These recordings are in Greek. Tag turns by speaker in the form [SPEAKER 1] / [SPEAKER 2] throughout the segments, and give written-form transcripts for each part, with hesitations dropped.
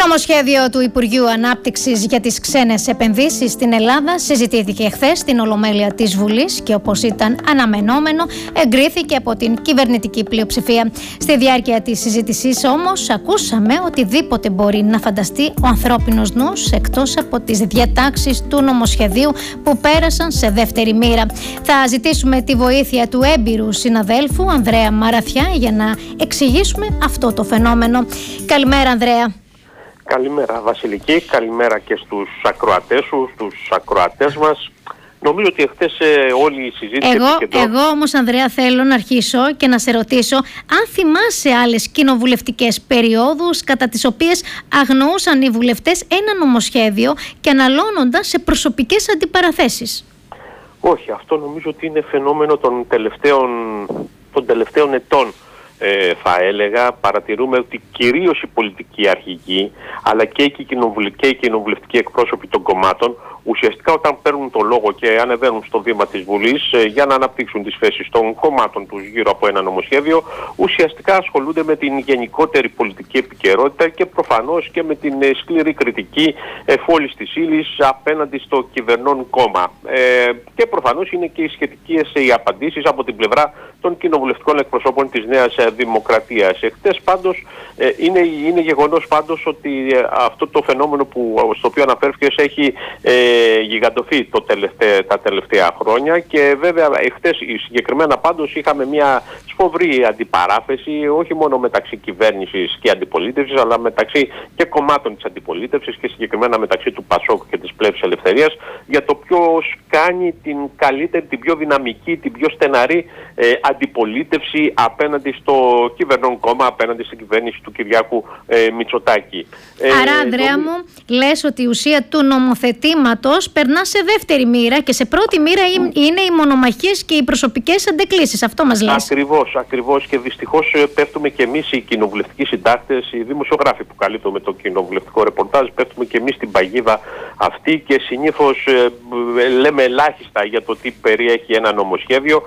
[SPEAKER 1] Νομοσχέδιο του Υπουργείου Ανάπτυξης για τις ξένες επενδύσεις στην Ελλάδα συζητήθηκε χθες στην Ολομέλεια της Βουλής και, όπως ήταν αναμενόμενο, εγκρίθηκε από την κυβερνητική πλειοψηφία. Στη διάρκεια της συζήτησης όμως ακούσαμε οτιδήποτε μπορεί να φανταστεί ο ανθρώπινος νους εκτός από τις διατάξεις του νομοσχεδίου που πέρασαν σε δεύτερη μοίρα. Θα ζητήσουμε τη βοήθεια του έμπειρου συναδέλφου Ανδρέα Μαραθιά για να εξηγήσουμε αυτό το φαινόμενο. Καλημέρα, Ανδρέα.
[SPEAKER 2] Καλημέρα, Βασιλική. Καλημέρα και στους ακροατές σου, στους ακροατές μας. Νομίζω ότι εχθές όλη η συζήτηση...
[SPEAKER 1] Εγώ όμως, Ανδρέα, θέλω να αρχίσω και να σε ρωτήσω αν θυμάσαι άλλες κοινοβουλευτικές περιόδους κατά τις οποίες αγνοούσαν οι βουλευτές ένα νομοσχέδιο και αναλώνονταν σε προσωπικές αντιπαραθέσεις.
[SPEAKER 2] Όχι, αυτό νομίζω ότι είναι φαινόμενο των τελευταίων ετών. Θα έλεγα, παρατηρούμε ότι κυρίως οι πολιτικοί αρχηγοί αλλά και οι κοινοβουλευτικοί εκπρόσωποι των κομμάτων ουσιαστικά όταν παίρνουν το λόγο και ανεβαίνουν στο βήμα της Βουλής για να αναπτύξουν τις θέσεις των κομμάτων τους γύρω από ένα νομοσχέδιο, ουσιαστικά ασχολούνται με την γενικότερη πολιτική επικαιρότητα και προφανώς και με την σκληρή κριτική φόλης της ύλης απέναντι στο κυβερνών κόμμα. Και προφανώς είναι και οι σχετικές οι απαντήσεις από την πλευρά των κοινοβουλευτικών εκπροσώπων της Νέας Δημοκρατίας. Εχθές πάντως είναι γεγονός πάντως ότι αυτό το φαινόμενο στο οποίο αναφέρθηκες έχει γιγαντωθεί τα τελευταία χρόνια και βέβαια εχθές συγκεκριμένα πάντως είχαμε μια σφοβρή αντιπαράθεση όχι μόνο μεταξύ κυβέρνησης και αντιπολίτευσης αλλά μεταξύ και κομμάτων της αντιπολίτευσης και συγκεκριμένα μεταξύ του ΠΑΣΟΚ και της Πλεύσης Ελευθερίας για το ποιος κάνει την καλύτερη, την πιο δυναμική, την πιο στεναρή αντιπολίτευση απέναντι στο κυβερνών κόμμα, απέναντι στην κυβέρνηση του Κυριάκου Μητσοτάκη.
[SPEAKER 1] Άρα, Ανδρέα μου, λες ότι η ουσία του νομοθετήματος περνά σε δεύτερη μοίρα και σε πρώτη μοίρα είναι οι μονομαχίες και οι προσωπικές αντεκλήσεις. Αυτό μας λες.
[SPEAKER 2] Ακριβώς και δυστυχώς πέφτουμε και εμείς οι κοινοβουλευτικοί συντάκτες, οι δημοσιογράφοι που καλύπτουμε το κοινοβουλευτικό ρεπορτάζ, πέφτουμε και εμείς στην παγίδα αυτή και συνήθως λέμε ελάχιστα για το τι περιέχει ένα νομοσχέδιο,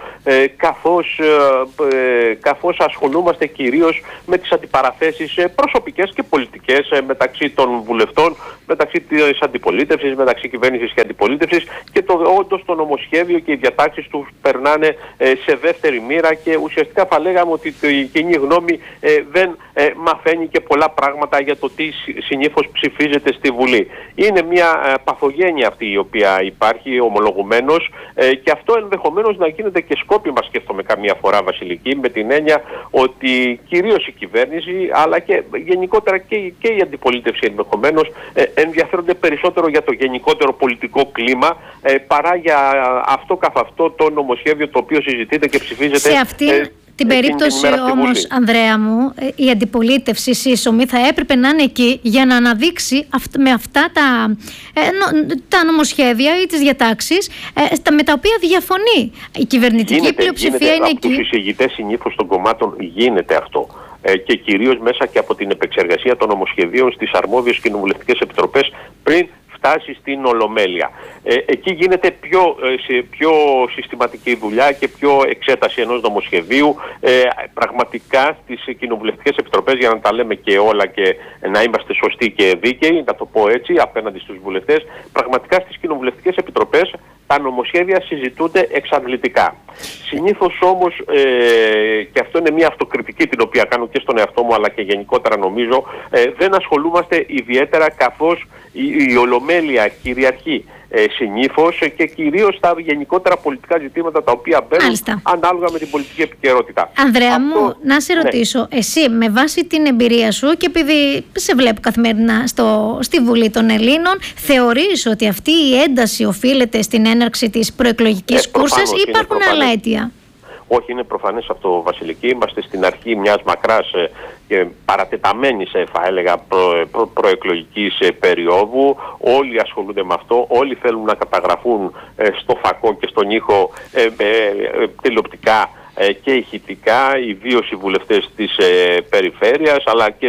[SPEAKER 2] καθώς ασχολούμαστε κυρίως με τις αντιπαραθέσεις προσωπικές και πολιτικές μεταξύ των βουλευτών, μεταξύ της αντιπολίτευσης, μεταξύ κυβέρνησης και αντιπολίτευσης και όντως το νομοσχέδιο και οι διατάξεις του περνάνε σε δεύτερη μοίρα και ουσιαστικά θα λέγαμε ότι η κοινή γνώμη δεν μαθαίνει και πολλά πράγματα για το τι συνήθως ψηφίζεται στη Βουλή. Είναι μια παθογένεια αυτή η οποία υπάρχει ομολογουμένως και αυτό ενδεχομένως να γίνεται και σκόπιμα, σκέφτομαι καμία φορά, Βασιλική, με την έννοια ότι κυρίως η κυβέρνηση αλλά και γενικότερα και η αντιπολίτευση ενδεχομένως ενδιαφέρονται περισσότερο για το γενικότερο πολιτικό κλίμα παρά για αυτό καθ' αυτό το νομοσχέδιο το οποίο συζητείται και ψηφίζεται.
[SPEAKER 1] Σε αυτήν την περίπτωση όμως, Ανδρέα μου, η αντιπολίτευση σύσσωμη θα έπρεπε να είναι εκεί για να αναδείξει με αυτά τα νομοσχέδια ή τις διατάξεις με τα οποία διαφωνεί. Η κυβερνητική πλειοψηφία είναι εκεί.
[SPEAKER 2] Από τους εισηγητές συνήθως των κομμάτων γίνεται αυτό. Και κυρίως μέσα και από την επεξεργασία των νομοσχεδίων στις αρμόδιες κοινοβουλευτικές επιτροπές πριν φτάσει στην Ολομέλεια. Εκεί γίνεται πιο συστηματική δουλειά και πιο εξέταση ενός νομοσχεδίου. Πραγματικά στις κοινοβουλευτικές επιτροπές, για να τα λέμε και όλα και να είμαστε σωστοί και δίκαιοι, να το πω έτσι, απέναντι στους βουλευτές, πραγματικά στις κοινοβουλευτικές επιτροπές τα νομοσχέδια συζητούνται εξαντλητικά. Συνήθως όμως, και αυτό είναι μια αυτοκριτική την οποία κάνω και στον εαυτό μου αλλά και γενικότερα νομίζω, δεν ασχολούμαστε ιδιαίτερα καθώς η Ολομέλεια κυριαρχεί συνήθως και κυρίως τα γενικότερα πολιτικά ζητήματα τα οποία μπαίνουν ανάλογα με την πολιτική επικαιρότητα.
[SPEAKER 1] Ανδρέα μου, να σε ρωτήσω, εσύ με βάση την εμπειρία σου και επειδή σε βλέπω καθημερινά στη Βουλή των Ελλήνων, θεωρείς ότι αυτή η ένταση οφείλεται στην έναρξη της προεκλογικής κούρσας ή υπάρχουν άλλα αίτια?
[SPEAKER 2] Όχι, είναι προφανές αυτό, Βασιλική. Είμαστε στην αρχή μιας μακράς και παρατεταμένης, θα έλεγα, προεκλογικής περίοδου. Όλοι ασχολούνται με αυτό, όλοι θέλουν να καταγραφούν στο φακό και στον ήχο τηλεοπτικά και ηχητικά οι δύο συμβουλευτές της περιφέρειας αλλά και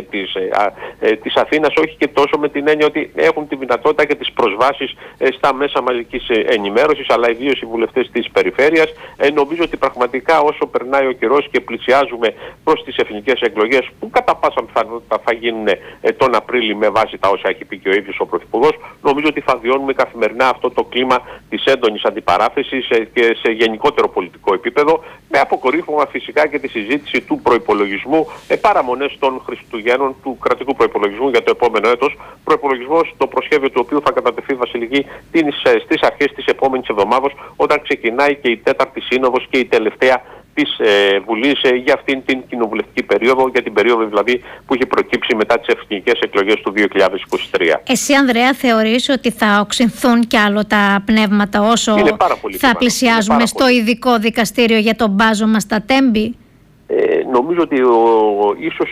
[SPEAKER 2] της Αθήνας, όχι και τόσο με την έννοια ότι έχουν τη δυνατότητα και τις προσβάσεις στα μέσα μαζικής ενημέρωσης, αλλά οι δύο συμβουλευτές της περιφέρειας. Νομίζω ότι πραγματικά όσο περνάει ο καιρός και πλησιάζουμε προς τις εθνικές εκλογές, που κατά πάσα πιθανότητα θα γίνουν τον Απρίλιο με βάση τα όσα έχει πει και ο ίδιος ο Πρωθυπουργός, νομίζω ότι θα βιώνουμε καθημερινά αυτό το κλίμα της έντονης αντιπαράθεσης και σε γενικότερο πολιτικό επίπεδο, με αποκορύφωμα φυσικά και τη συζήτηση του προϋπολογισμού, παραμονές των Χριστουγέννων, του κρατικού προϋπολογισμού για το επόμενο έτος. Προϋπολογισμός, το προσχέδιο του οποίου θα κατατεθεί, Βασιλική, στις αρχές της επόμενης εβδομάδος, όταν ξεκινάει και η τέταρτη σύνοδος και η τελευταία της Βουλής για αυτήν την κοινοβουλευτική περίοδο, για την περίοδο δηλαδή που έχει προκύψει μετά τις εθνικές εκλογές του 2023.
[SPEAKER 1] Εσύ, Ανδρέα, θεωρείς ότι θα οξυνθούν κι άλλο τα πνεύματα όσο θα πλησιάζουμε στο ειδικό δικαστήριο για τον μπάζωμα στα Τέμπη?
[SPEAKER 2] Νομίζω ότι ίσως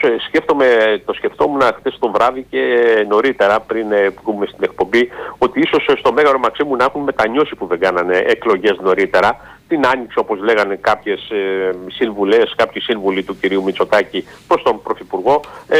[SPEAKER 2] το σκεφτόμουν χθες το βράδυ και νωρίτερα πριν βγούμε στην εκπομπή, ότι ίσως στο Μέγαρο Μαξίμου να έχουν μετανιώσει που δεν κάνανε εκλογές νωρίτερα. Την άνοιξη, όπως λέγανε κάποιες συμβουλές, κάποιοι σύμβουλοι του κυρίου Μητσοτάκη προς τον Πρωθυπουργό,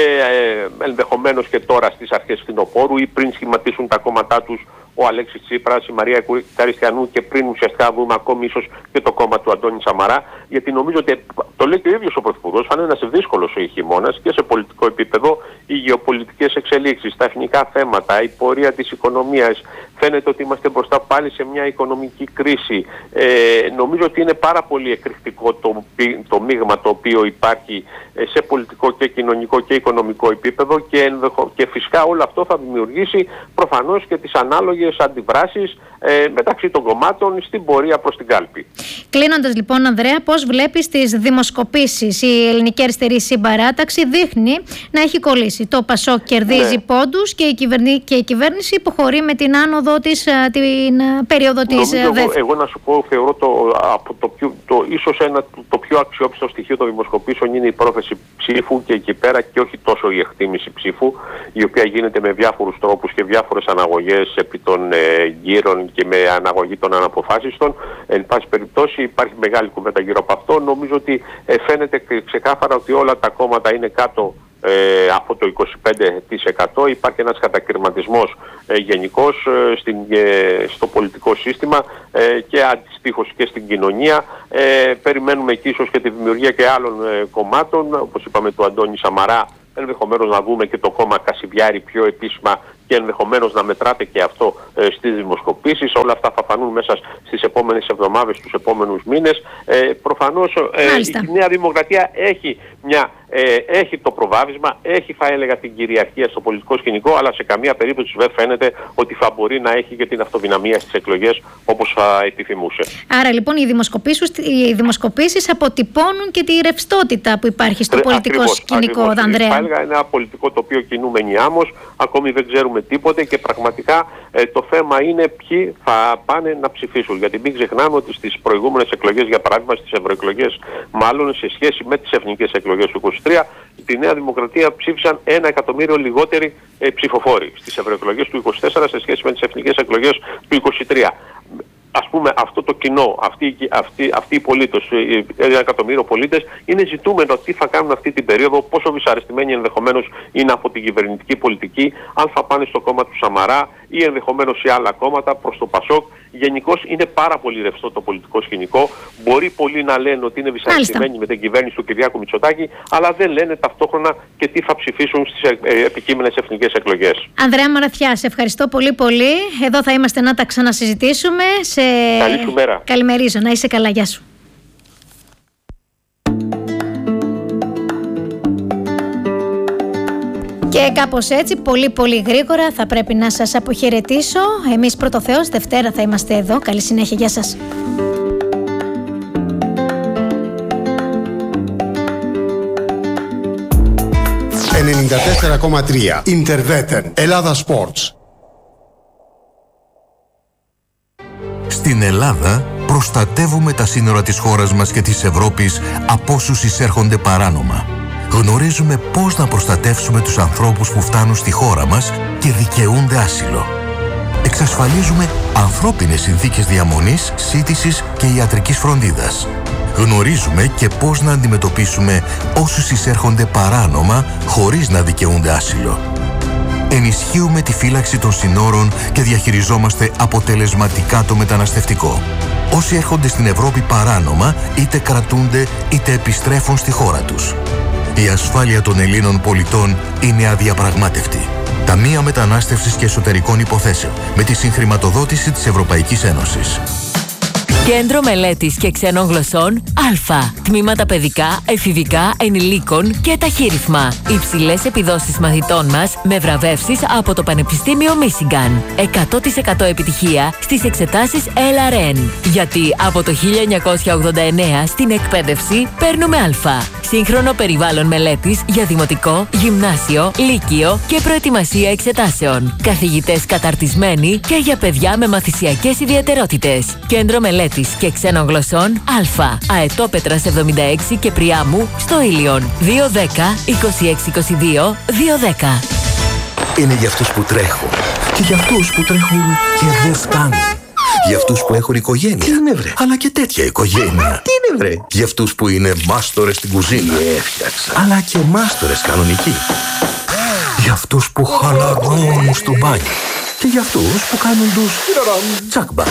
[SPEAKER 2] ενδεχομένως και τώρα στις αρχές φθινοπόρου ή πριν σχηματίσουν τα κόμματά τους ο Αλέξης Τσίπρας, η Μαρία Καριστιανού και πριν ουσιαστικά δούμε ακόμη ίσως και το κόμμα του Αντώνη Σαμαρά, γιατί νομίζω ότι το λέει και ο ίδιος ο Πρωθυπουργός, θα είναι ένας δύσκολος ο χειμώνας και σε πολιτικό επίπεδο, οι γεωπολιτικές εξελίξεις, τα εθνικά θέματα, η πορεία της οικονομίας. Φαίνεται ότι είμαστε μπροστά πάλι σε μια οικονομική κρίση. Νομίζω ότι είναι πάρα πολύ εκρηκτικό το μείγμα το οποίο υπάρχει σε πολιτικό και κοινωνικό και οικονομικό επίπεδο και φυσικά όλο αυτό θα δημιουργήσει προφανώς και τις ανάλογες αντιδράσεις μεταξύ των κομμάτων στην πορεία προς την κάλπη.
[SPEAKER 1] Κλείνοντας λοιπόν, Ανδρέα, πώς βλέπεις τις δημοσκοπήσεις? Η Ελληνική Αριστερή Συμπαράταξη δείχνει να έχει κολλήσει. Το ΠΑΣΟΚ κερδίζει πόντους και η κυβέρνηση υποχωρεί με την άνοδο της, την περίοδο της δεύτερης.
[SPEAKER 2] Εγώ να σου πω, θεωρώ ίσως το πιο αξιόπιστο στοιχείο των δημοσκοπήσεων είναι η πρόθεση ψήφου και εκεί πέρα, και όχι τόσο η εκτίμηση ψήφου, η οποία γίνεται με διάφορους τρόπους και διάφορες αναγωγές επί των γύρων και με αναγωγή των αναποφάσιστων. Εν πάση περιπτώσει υπάρχει μεγάλη κουβέντα γύρω από αυτό. Νομίζω ότι φαίνεται ξεκάθαρα ότι όλα τα κόμματα είναι κάτω από το 25%. Υπάρχει ένας κατακριματισμός γενικός στο πολιτικό σύστημα και αντιστοίχως και στην κοινωνία. Περιμένουμε και ίσως και τη δημιουργία και άλλων κομμάτων, όπως είπαμε του Αντώνη Σαμαρά, ενδεχομένως να δούμε και το κόμμα Κασιδιάρη πιο επίσημα και ενδεχομένως να μετράται και αυτό στις δημοσκοπήσεις. Όλα αυτά θα φανούν μέσα στις επόμενες εβδομάδες, στους επόμενους μήνες. Προφανώς η Νέα Δημοκρατία έχει το προβάδισμα, έχει θα έλεγα την κυριαρχία στο πολιτικό σκηνικό, αλλά σε καμία περίπτωση δεν φαίνεται ότι θα μπορεί να έχει και την αυτοδυναμία στις εκλογές όπως θα επιθυμούσε.
[SPEAKER 1] Άρα λοιπόν οι δημοσκοπήσεις αποτυπώνουν και τη ρευστότητα που υπάρχει στο πολιτικό σκηνικό, Ανδρέα.
[SPEAKER 2] Θα έλεγα ένα πολιτικό το οποίο κινούμενη άμμος, ακόμη δεν ξέρουμε τίποτε και πραγματικά το θέμα είναι ποιοι θα πάνε να ψηφίσουν. Γιατί μην ξεχνάμε ότι στις προηγούμενες εκλογές, για παράδειγμα στις ευρωεκλογές, μάλλον σε σχέση με τις εθνικές εκλογές του 2023, τη Νέα Δημοκρατία ψήφισαν 1 εκατομμύριο λιγότεροι ψηφοφόροι στις ευρωεκλογές του 2024 σε σχέση με τις εθνικές εκλογές του 2023. Ας πούμε αυτό το κοινό, αυτοί οι πολίτες, 1 εκατομμύριο πολίτες, είναι ζητούμενο τι θα κάνουν αυτή την περίοδο, πόσο δυσαρεστημένοι ενδεχομένως είναι από την κυβερνητική πολιτική, αν θα πάνε στο κόμμα του Σαμαρά ή ενδεχομένως σε άλλα κόμματα, προς το ΠΑΣΟΚ. Γενικώς είναι πάρα πολύ ρευστό το πολιτικό σκηνικό. Μπορεί πολλοί να λένε ότι είναι δυσαρεστημένοι με την κυβέρνηση του Κυριάκου Μητσοτάκη, αλλά δεν λένε ταυτόχρονα και τι θα ψηφίσουν στις επικείμενες εθνικές εκλογές.
[SPEAKER 1] Ανδρέα Μαραθιά, σε ευχαριστώ πολύ πολύ. Εδώ θα είμαστε να τα ξανασυζητήσουμε.
[SPEAKER 2] Καλή σου μέρα.
[SPEAKER 1] Καλημερίζω, να είσαι καλά, γεια σου. Και κάπως έτσι, πολύ γρήγορα θα πρέπει να σας αποχαιρετήσω. Εμείς πρώτο Θεός, Δευτέρα θα είμαστε εδώ. Καλή συνέχεια, γεια σας.
[SPEAKER 3] 94,3 Interveten Ελλάδα Sports.
[SPEAKER 4] Στην Ελλάδα προστατεύουμε τα σύνορα της χώρας μας και της Ευρώπης από όσους εισέρχονται παράνομα. Γνωρίζουμε πώς να προστατεύσουμε τους ανθρώπους που φτάνουν στη χώρα μας και δικαιούνται άσυλο. εξασφαλίζουμε ανθρώπινες συνθήκες διαμονής, σύντησης και ιατρικής φροντίδας. Γνωρίζουμε και πώς να αντιμετωπίσουμε όσους εισέρχονται παράνομα χωρίς να δικαιούνται άσυλο. Ενισχύουμε τη φύλαξη των συνόρων και διαχειριζόμαστε αποτελεσματικά το μεταναστευτικό. Όσοι έρχονται στην Ευρώπη παράνομα, είτε κρατούνται είτε επιστρέφουν στη χώρα τους. Η ασφάλεια των Ελλήνων πολιτών είναι αδιαπραγμάτευτη. Ταμεία Μετανάστευσης και Εσωτερικών Υποθέσεων, με τη συγχρηματοδότηση της Ευρωπαϊκής Ένωσης.
[SPEAKER 5] Κέντρο Μελέτης και Ξένων Γλωσσών Α. Τμήματα παιδικά, εφηβικά, ενηλίκων και ταχύρυθμα. Υψηλές επιδόσεις μαθητών μας με βραβεύσεις από το Πανεπιστήμιο Μίσιγκαν. 100% επιτυχία στις εξετάσεις LRN. Γιατί από το 1989 στην εκπαίδευση παίρνουμε Α. Σύγχρονο περιβάλλον μελέτης για δημοτικό, γυμνάσιο, λύκειο και προετοιμασία εξετάσεων. Καθηγητές καταρτισμένοι και για παιδιά με μαθησιακές ιδιαιτερότητες. Κέντρο Μελέτης και Ξένων Γλωσσών Α. Αετόπετρας 76 και Πριάμου στο Ήλιον. 210 2622 210.
[SPEAKER 6] Είναι για αυτούς που τρέχουν και για αυτούς που τρέχουν και δεν φτάνουν. Για αυτούς που έχουν οικογένεια. Τι είναι βρε? Αλλά και τέτοια οικογένεια. Τι είναι βρε? Για αυτούς που είναι μάστορες στην κουζίνα. Έφτιαξα. Αλλά και μάστορες κανονικοί. Για αυτούς που χαλαρώνουν στο μπάνιο. Και για αυτούς που κάνουν τους τσακμπά.